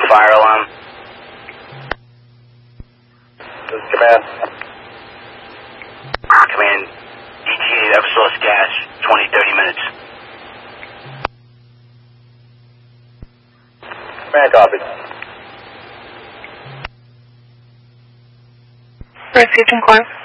fire alarm. This is Command. Command, ETA Eversource gas, 20-30 minutes. Command, copy. Received and closed.